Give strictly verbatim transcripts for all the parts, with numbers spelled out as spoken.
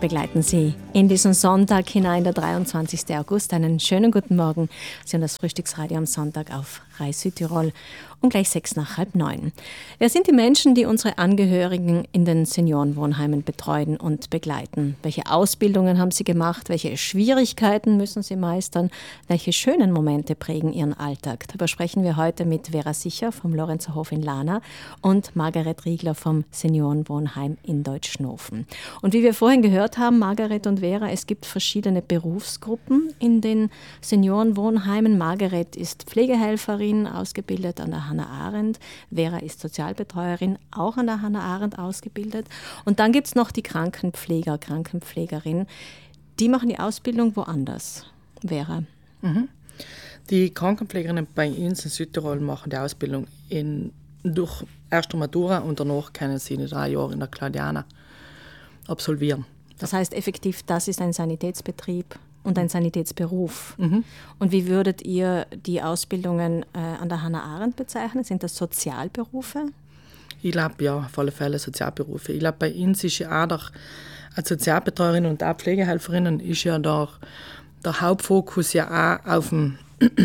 begleiten Sie in diesen Sonntag hinein, der dreiundzwanzigsten August. Einen schönen guten Morgen. Sie haben das Frühstücksradio am Sonntag auf Rai Südtirol um gleich sechs nach halb neun. Wer sind die Menschen, die unsere Angehörigen in den Seniorenwohnheimen betreuen und begleiten? Welche Ausbildungen haben sie gemacht? Welche Schwierigkeiten müssen sie meistern? Welche schönen Momente prägen ihren Alltag? Darüber sprechen wir heute mit Vera Sicher vom Lorenzerhof in Lana und Margaret Riegler vom Seniorenwohnheim in Deutschnofen. Und wie wir vorhin gehört haben, Margaret und Vera, es gibt verschiedene Berufsgruppen in den Seniorenwohnheimen. Margaret ist Pflegehelferin, ausgebildet an der Hannah Arendt. Vera ist Sozialbetreuerin, auch an der Hannah Arendt ausgebildet. Und dann gibt es noch die Krankenpfleger, Krankenpflegerin. Die machen die Ausbildung woanders. Vera. Mhm. Die Krankenpflegerinnen bei uns in Südtirol machen die Ausbildung in, durch erste Matura und danach können sie in drei Jahren in der Claudiana absolvieren. Das heißt effektiv, das ist ein Sanitätsbetrieb und ein Sanitätsberuf. Mhm. Und wie würdet ihr die Ausbildungen äh, an der Hannah Arendt bezeichnen? Sind das Sozialberufe? Ich glaube, ja, auf alle Fälle Sozialberufe. Ich glaube, bei uns ist ja auch der, als Sozialbetreuerin und auch Pflegehelferinnen ist ja der, der Hauptfokus ja auch auf den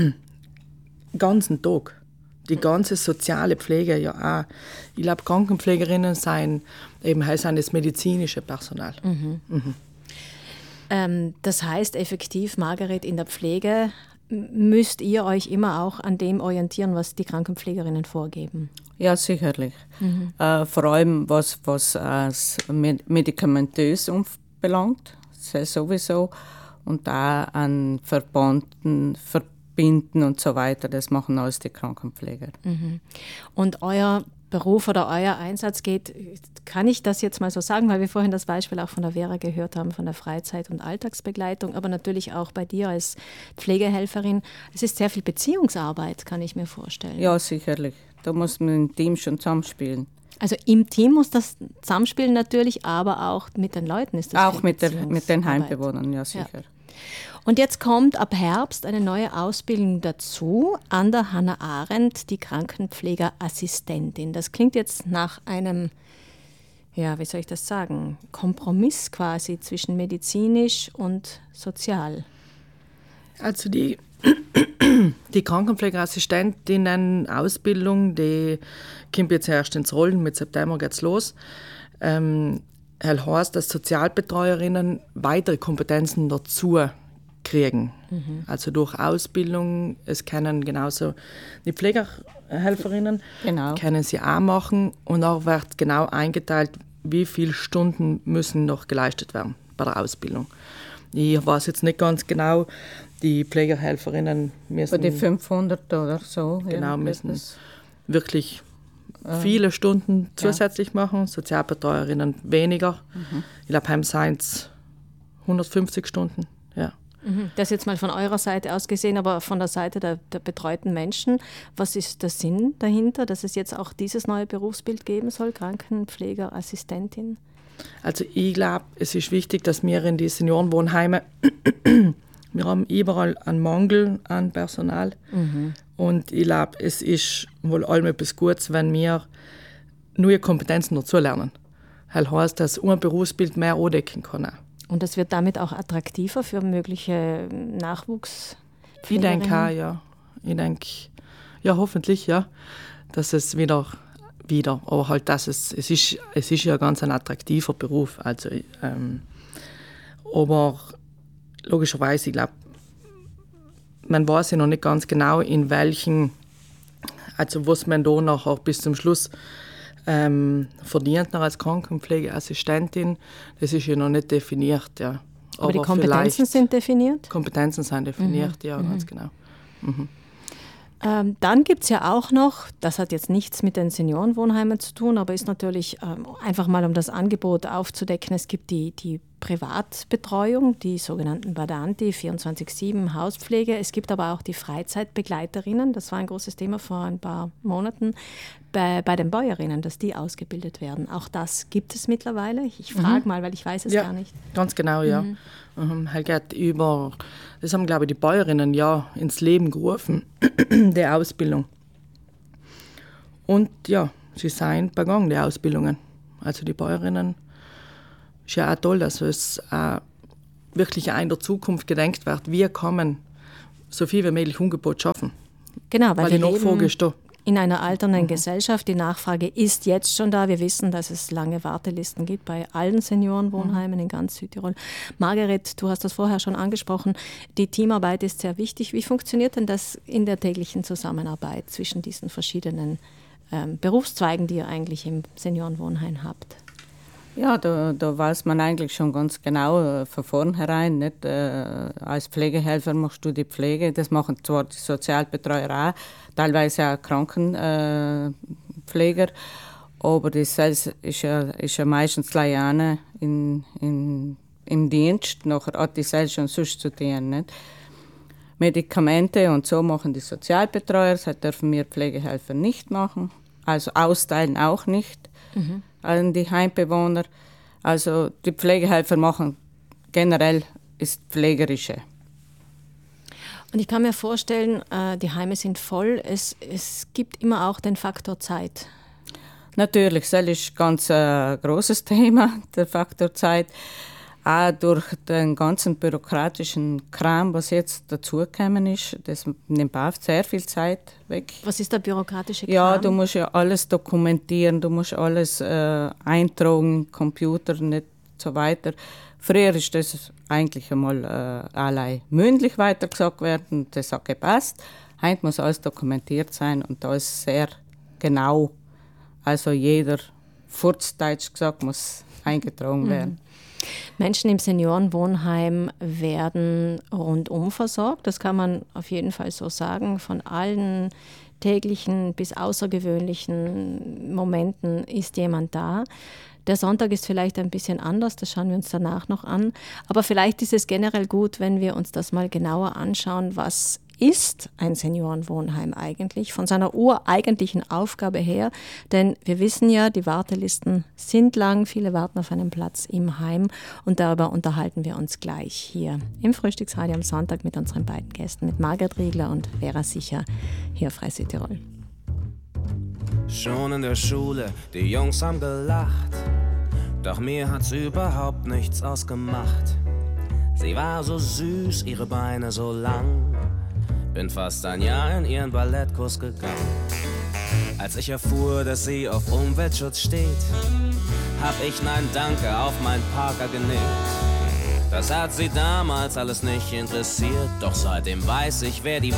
ganzen Tag. Die ganze soziale Pflege ja auch. Ich glaube, Krankenpflegerinnen sind eben sind das medizinische Personal. Mhm. Mhm. Ähm, das heißt effektiv, Margaret, in der Pflege müsst ihr euch immer auch an dem orientieren, was die Krankenpflegerinnen vorgeben. Ja, sicherlich. Mhm. Äh, vor allem was, was das medikamentös anbelangt, sowieso. Und auch an Verbanden, Verbinden und so weiter, das machen alles die Krankenpfleger. Mhm. Und euer Beruf oder euer Einsatz geht, kann ich das jetzt mal so sagen, weil wir vorhin das Beispiel auch von der Vera gehört haben, von der Freizeit- und Alltagsbegleitung, aber natürlich auch bei dir als Pflegehelferin. Es ist sehr viel Beziehungsarbeit, kann ich mir vorstellen. Ja, sicherlich. Da muss man im Team schon zusammenspielen. Also im Team muss das zusammenspielen natürlich, aber auch mit den Leuten ist das auch mit, der, mit den Heimbewohnern, ja sicher. Ja. Und jetzt kommt ab Herbst eine neue Ausbildung dazu an der Hannah Arendt, die Krankenpflegerassistentin. Das klingt jetzt nach einem, ja, wie soll ich das sagen, Kompromiss quasi zwischen medizinisch und sozial. Also die, die Krankenpflegeassistentinnen-Ausbildung, die kommt jetzt erst ins Rollen, mit September geht's los. Ähm, das heißt, dass Sozialbetreuerinnen weitere Kompetenzen dazu kriegen. Mhm. Also durch Ausbildung, es können genauso die Pflegehelferinnen, genau. können sie auch machen und auch wird genau eingeteilt, wie viele Stunden müssen noch geleistet werden bei der Ausbildung. Ich weiß jetzt nicht ganz genau, die Pflegehelferinnen müssen... Bei die fünfhundert oder so. Genau, müssen wirklich viele Stunden zusätzlich ja. machen, Sozialbetreuerinnen weniger. Mhm. Ich glaube, heim sind es hundertfünfzig Stunden. Ja. Das jetzt mal von eurer Seite aus gesehen, aber von der Seite der, der betreuten Menschen. Was ist der Sinn dahinter, dass es jetzt auch dieses neue Berufsbild geben soll, Krankenpflegerassistentin? Also ich glaube, es ist wichtig, dass wir in die Seniorenwohnheime, wir haben überall einen Mangel an Personal. Mhm. Und ich glaube, es ist wohl allem etwas Gutes, wenn wir neue Kompetenzen dazu lernen. Das heißt, dass ein Berufsbild mehr andecken kann. Und das wird damit auch attraktiver für mögliche Nachwuchspflegerinnen? Ich denke auch, ja. Ich denke, ja, hoffentlich, ja, dass es wieder, wieder, aber halt, dass es, es ist, es ist ja ganz ein attraktiver Beruf. Also, ähm, aber logischerweise, ich glaube, man weiß ja noch nicht ganz genau, in welchen, also was man da nachher bis zum Schluss ähm, verdient noch als Krankenpflegeassistentin, das ist ja noch nicht definiert. Ja. Aber, Aber die Kompetenzen sind definiert? Kompetenzen sind definiert, mhm. ja, mhm. ganz genau. Mhm. Ähm, dann gibt es ja auch noch, das hat jetzt nichts mit den Seniorenwohnheimen zu tun, aber ist natürlich ähm, einfach mal, um das Angebot aufzudecken, es gibt die, die Privatbetreuung, die sogenannten Badanti, vierundzwanzig sieben Hauspflege. Es gibt aber auch die Freizeitbegleiterinnen, das war ein großes Thema vor ein paar Monaten, bei, bei den Bäuerinnen, dass die ausgebildet werden. Auch das gibt es mittlerweile. Ich frage mhm. mal, weil ich weiß es ja, gar nicht. Ganz genau, ja. Mhm. Mhm. Halt geht über, das haben, glaube ich, die Bäuerinnen ja ins Leben gerufen, die Ausbildung. Und ja, sie sind begangen, die Ausbildungen. Also die Bäuerinnen ist ja auch toll, dass es äh, wirklich auch in der Zukunft gedenkt wird, wie kann man so viel wie möglich Angebot schaffen. Genau, weil, weil wir die Nachfrage ist da. In einer alternden mhm. Gesellschaft. Die Nachfrage ist jetzt schon da. Wir wissen, dass es lange Wartelisten gibt bei allen Seniorenwohnheimen mhm. in ganz Südtirol. Margaret, du hast das vorher schon angesprochen. Die Teamarbeit ist sehr wichtig. Wie funktioniert denn das in der täglichen Zusammenarbeit zwischen diesen verschiedenen ähm, Berufszweigen, die ihr eigentlich im Seniorenwohnheim habt? Ja, da, da weiß man eigentlich schon ganz genau äh, von vornherein. Nicht? Äh, als Pflegehelfer machst du die Pflege, das machen zwar die Sozialbetreuer auch, teilweise auch Krankenpfleger, äh, aber das ist ja, ist ja meistens Leiane in, in, im Dienst, nachher hat die selbst schon sonst zu tun. Nicht? Medikamente und so machen die Sozialbetreuer, das dürfen wir Pflegehelfer nicht machen, also austeilen auch nicht. Mhm. An die Heimbewohner. Also die Pflegehelfer machen generell ist Pflegerische. Und ich kann mir vorstellen, die Heime sind voll. Es, es gibt immer auch den Faktor Zeit. Natürlich, das ist ein ganz äh, großes Thema, der Faktor Zeit. Auch durch den ganzen bürokratischen Kram, was jetzt dazugekommen ist, das nimmt auch sehr viel Zeit weg. Was ist der bürokratische Kram? Ja, du musst ja alles dokumentieren, du musst alles äh, eintragen, Computer, nicht so weiter. Früher ist das eigentlich einmal äh, allein mündlich weitergesagt werden, das hat gepasst. Heute muss alles dokumentiert sein und da ist sehr genau. Also jeder Furz, deutsch gesagt, muss eingetragen werden. Mhm. Menschen im Seniorenwohnheim werden rundum versorgt. Das kann man auf jeden Fall so sagen. Von allen täglichen bis außergewöhnlichen Momenten ist jemand da. Der Sonntag ist vielleicht ein bisschen anders, das schauen wir uns danach noch an. Aber vielleicht ist es generell gut, wenn wir uns das mal genauer anschauen, was ist ein Seniorenwohnheim eigentlich, von seiner ureigentlichen Aufgabe her. Denn wir wissen ja, die Wartelisten sind lang, viele warten auf einen Platz im Heim und darüber unterhalten wir uns gleich hier im Frühstücksradio am Sonntag mit unseren beiden Gästen, mit Margret Riegler und Vera Sicher hier auf Frei Südtirol. Schon in der Schule, die Jungs haben gelacht, doch mir hat's überhaupt nichts ausgemacht. Sie war so süß, ihre Beine so lang. Bin fast ein Jahr in ihren Ballettkurs gegangen. Als ich erfuhr, dass sie auf Umweltschutz steht, hab ich Nein Danke auf mein Parker genäht. Das hat sie damals alles nicht interessiert, doch seitdem weiß ich, wer die